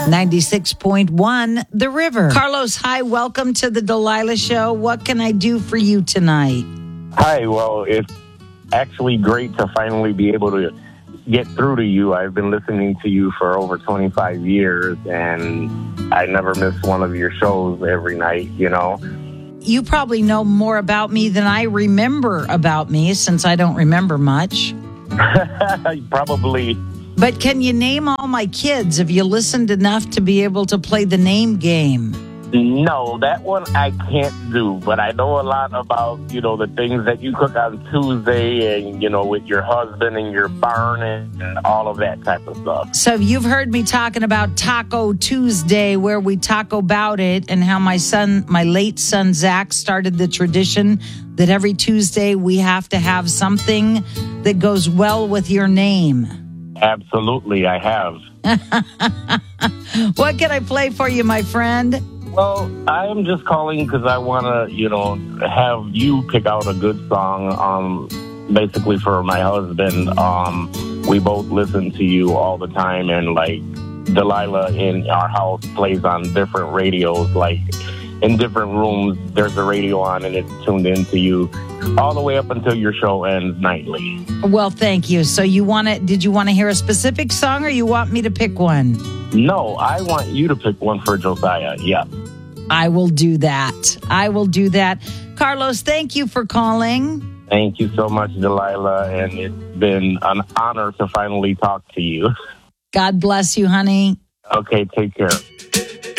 96.1 The River. Carlos, hi. Welcome to the Delilah Show. What can I do for you tonight? Hi. Well, it's actually great to finally be able to get through to you. I've been listening to you for over 25 years, and I never miss one of your shows every night, you know. You probably know more about me than I remember about me, since I don't remember much. Probably. But can you name all my kids? Have you listened enough to be able to play the name game? No, that one I can't do, but I know a lot about, you know, the things that you cook on Tuesday and, you know, with your husband and your barn and all of that type of stuff. So you've heard me talking about Taco Tuesday, where we talk about it, and how my late son, Zach, started the tradition that every Tuesday we have to have something that goes well with your name. Absolutely, I have. What can I play for you, my friend? Well, I am just calling because I want to, you know, have you pick out a good song, basically for my husband. We both listen to you all the time, and, like, Delilah in our house plays on different radios, like, in different rooms, there's a radio on and it's tuned into you all the way up until your show ends nightly. Well, thank you. So did you want to hear a specific song, or you want me to pick one? No, I want you to pick one for Josiah. Yeah. I will do that. Carlos, thank you for calling. Thank you so much, Delilah. And it's been an honor to finally talk to you. God bless you, honey. Okay, take care.